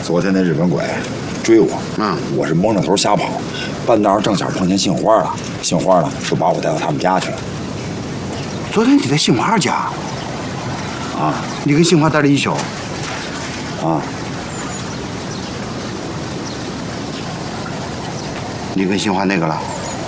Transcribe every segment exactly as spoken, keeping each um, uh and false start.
昨天那日本鬼追我， 嗯， 我是蒙着头瞎跑，半道上正巧碰见杏花了。杏花呢，说把我带到他们家去了。 昨天你在杏花家？啊，你跟杏花待了一宿？ 啊。 你跟杏花那个了？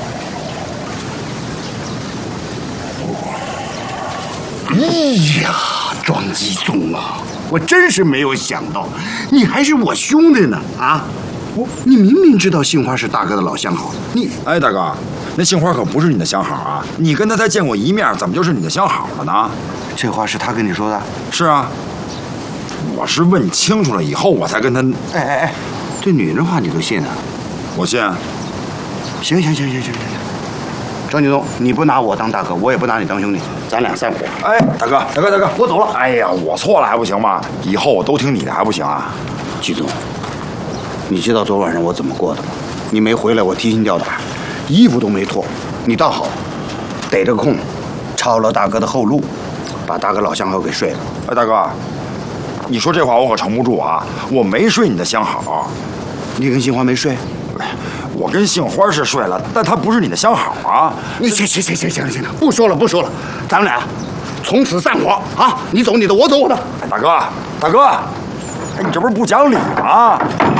哎呀，庄吉松啊，我真是没有想到，你还是我兄弟呢啊！我，你明明知道杏花是大哥的老相好，你…… 哎，大哥，那杏花可不是你的相好啊！你跟他才见过一面，怎么就是你的相好了呢？ 这话是他跟你说的？ 是啊，我是问清楚了以后，我才跟他…… 哎哎哎，这女人话你都信啊？ 我信。 行行行行行行行，张景东，你不拿我当大哥，我也不拿你当兄弟，咱俩散伙。 哎，大哥，大哥，大哥， 我走了。 哎呀，我错了还不行吗？以后我都听你的还不行啊？ 季总，你知道昨晚上我怎么过的吗？你没回来，我提心吊胆，衣服都没脱。你倒好，逮着个空，抄了大哥的后路，把大哥老相好给睡了。 哎，大哥，你说这话我可承不住啊！我没睡你的相好。 你跟杏花没睡？ 我跟杏花是睡了，但她不是你的相好啊！ 你行行行行行行了，不说了不说了，咱们俩从此散伙啊！你走你的，我走我的。 哎，大哥，大哥，哎，你这不是不讲理吗？